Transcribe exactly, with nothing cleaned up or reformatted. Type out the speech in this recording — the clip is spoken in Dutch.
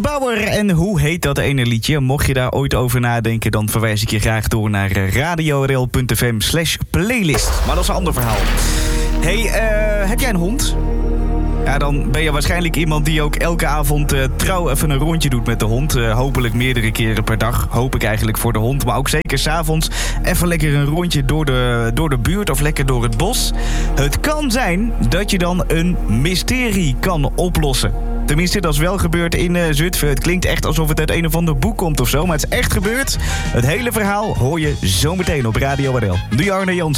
Bauer en hoe heet dat ene liedje? Mocht je daar ooit over nadenken, dan verwijs ik je graag door naar radiorel.fm slash playlist. Maar dat is een ander verhaal. Hey, uh, heb jij een hond? Ja, dan ben je waarschijnlijk iemand die ook elke avond uh, trouw even een rondje doet met de hond. Uh, hopelijk meerdere keren per dag. Hoop ik eigenlijk voor de hond. Maar ook zeker 's avonds even lekker een rondje door de, door de buurt of lekker door het bos. Het kan zijn dat je dan een mysterie kan oplossen. Tenminste, dat is wel gebeurd in uh, Zutphen. Het klinkt echt alsof het uit een of ander boek komt of zo. Maar het is echt gebeurd. Het hele verhaal hoor je zometeen op Radio R L. Doei Arne Jans.